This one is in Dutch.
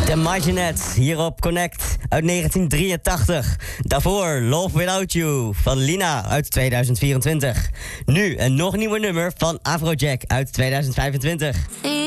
The Marionettes, hier op Connect uit 1983. Daarvoor Love Without You van Lina uit 2024. Nu een nog nieuwer nummer van Afrojack uit 2025.